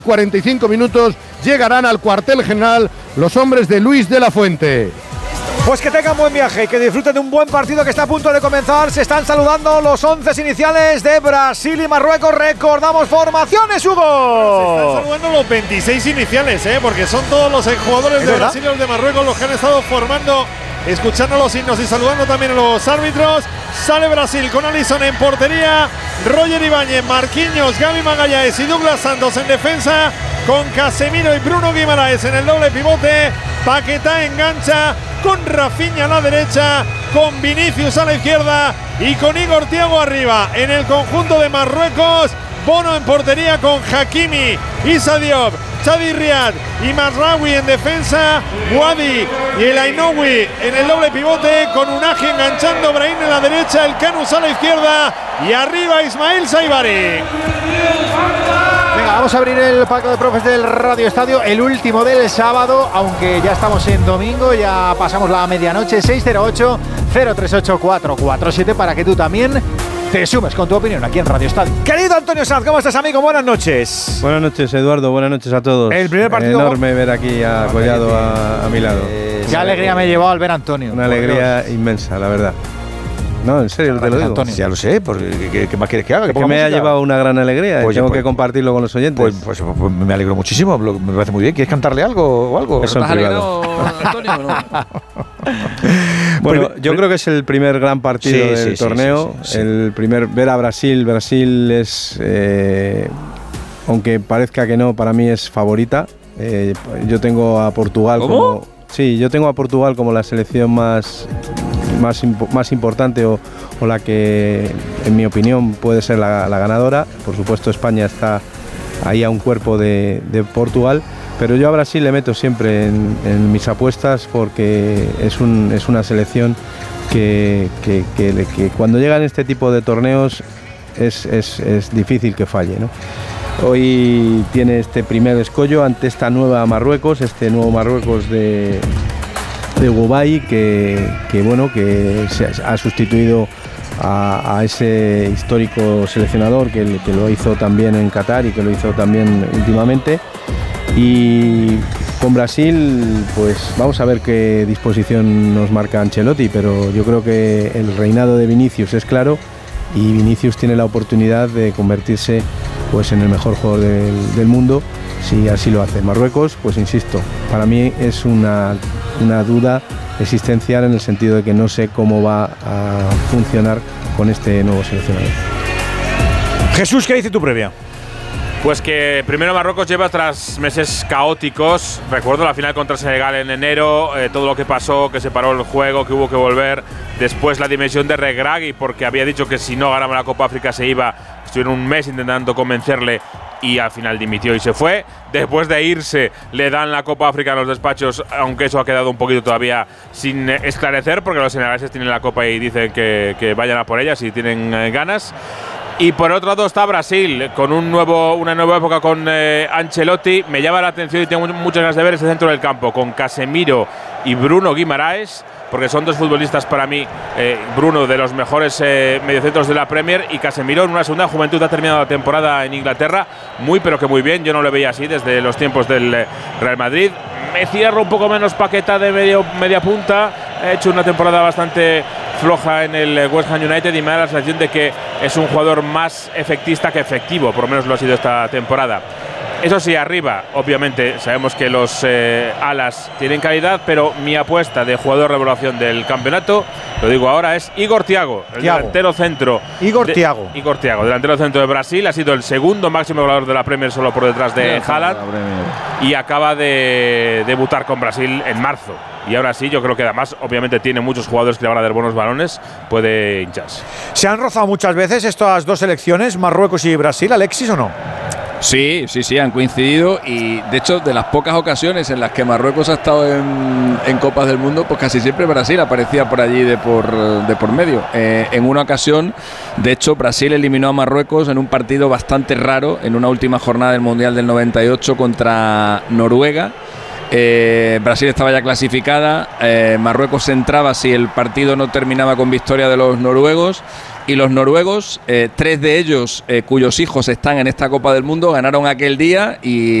45 minutos llegarán al cuartel general los hombres de Luis de la Fuente. Pues que tengan buen viaje y que disfruten de un buen partido que está a punto de comenzar. Se están saludando los 11 iniciales de Brasil y Marruecos. Recordamos formaciones, Hugo. Se están saludando los 26 iniciales, porque son todos los jugadores de Brasil y los de Marruecos los que han estado formando, escuchando los himnos y saludando también a los árbitros. Sale Brasil con Alisson en portería, Roger Ibáñez, Marquinhos, Gaby Magalhães y Douglas Santos en defensa, con Casemiro y Bruno Guimaraes en el doble pivote. Paquetá engancha con Rafinha a la derecha, con Vinicius a la izquierda y con Igor Thiago arriba. En el conjunto de Marruecos, Bono en portería con Hakimi, Issa Diop, Chadi Riad y Mazraoui en defensa, Wadi y el Ainoui en el doble pivote, con Unagi enganchando, Brahim en la derecha, el Canus a la izquierda y arriba Ismail Saibari. Venga, vamos a abrir el palco de profes del Radio Estadio, el último del sábado, aunque ya estamos en domingo, ya pasamos la medianoche. 608-038-447 para que tú también te sumes con tu opinión aquí en Radio Estadio. Querido Antonio Sanz, ¿cómo estás, amigo? Buenas noches. Buenas noches, Eduardo. Buenas noches a todos. El primer partido. Enorme ver aquí a Collado a mi lado. Qué alegría me llevó al ver a Antonio. Una alegría inmensa, la verdad. No, en serio, te lo digo. Antonio. Ya lo sé, porque ¿qué más quieres que haga? Que me ha llevado una gran alegría, pues, y tengo pues, que compartirlo con los oyentes. Pues me alegro muchísimo, me parece muy bien. ¿Quieres cantarle algo o algo? Eso en privado. Antonio, ¿no? Bueno, yo creo que es el primer gran partido del torneo. Sí. El primer, ver a Brasil. Brasil es, aunque parezca que no, para mí es favorita. Yo tengo a Portugal como... Sí, yo tengo a Portugal como la selección más importante o la que, en mi opinión, puede ser la ganadora. Por supuesto, España está ahí a un cuerpo de Portugal, pero yo a Brasil le meto siempre en mis apuestas porque es una selección que cuando llegan este tipo de torneos es difícil que falle, ¿no? Hoy tiene este primer escollo ante esta nueva Marruecos, este nuevo Marruecos de Gubay, que se ha sustituido a ese histórico seleccionador que lo hizo también en Qatar y que lo hizo también últimamente. Y con Brasil, pues vamos a ver qué disposición nos marca Ancelotti, pero yo creo que el reinado de Vinicius es claro y Vinicius tiene la oportunidad de convertirse pues en el mejor jugador del mundo si así lo hace. Marruecos, pues insisto, para mí es una duda existencial en el sentido de que no sé cómo va a funcionar con este nuevo seleccionador. Jesús, ¿qué dice tu previa? Pues que primero Marruecos lleva tras meses caóticos. Recuerdo la final contra Senegal en enero, todo lo que pasó, que se paró el juego, que hubo que volver. Después la dimensión de Regragui, porque había dicho que si no ganaba la Copa África se iba. Estuvieron un mes intentando convencerle y al final dimitió y se fue. Después de irse, le dan la Copa África en los despachos, aunque eso ha quedado un poquito todavía sin esclarecer, porque los senegaleses tienen la Copa y dicen que vayan a por ella si tienen ganas. Y por otro lado está Brasil, con una nueva época con Ancelotti. Me llama la atención y tengo muchas ganas de ver ese centro del campo, con Casemiro y Bruno Guimaraes, porque son dos futbolistas para mí, Bruno de los mejores mediocentros de la Premier y Casemiro en una segunda juventud. Ha terminado la temporada en Inglaterra pero que muy bien. Yo no lo veía así desde los tiempos del Real Madrid. Me cierro un poco menos Paquetá de media punta. Ha hecho una temporada bastante floja en el West Ham United y me da la sensación de que es un jugador más efectista que efectivo, por lo menos lo ha sido esta temporada. Eso sí, arriba, obviamente, sabemos que los alas tienen calidad, pero mi apuesta de jugador revelación del campeonato, lo digo ahora, es Igor Thiago, el delantero centro. Igor Thiago, delantero centro de Brasil, ha sido el segundo máximo goleador de la Premier, solo por detrás de Haaland, y acaba de debutar con Brasil en marzo. Y ahora sí, yo creo que además, obviamente, tiene muchos jugadores que le van a dar buenos balones, puede hincharse. ¿Se han rozado muchas veces estas dos selecciones, Marruecos y Brasil, Alexis, o no? Sí, han coincidido y de hecho de las pocas ocasiones en las que Marruecos ha estado en Copas del Mundo, pues casi siempre Brasil aparecía por allí de por medio. En una ocasión, de hecho, Brasil eliminó a Marruecos en un partido bastante raro, en una última jornada del Mundial del 98 contra Noruega. Brasil estaba ya clasificada, Marruecos entraba si el partido no terminaba con victoria de los noruegos Y los noruegos, 3 de ellos cuyos hijos están en esta Copa del Mundo, ganaron aquel día y